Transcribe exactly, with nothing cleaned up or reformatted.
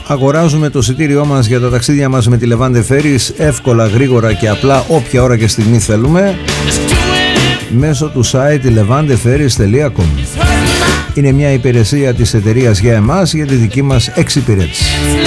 Αγοράζουμε το εισιτήριό μας για τα ταξίδια μας με τη Levante Ferries εύκολα, γρήγορα και απλά, όποια ώρα και στιγμή θέλουμε, μέσω του site levante ferries τελεία com. Είναι μια υπηρεσία της εταιρείας για εμάς, για τη δική μας εξυπηρέτηση.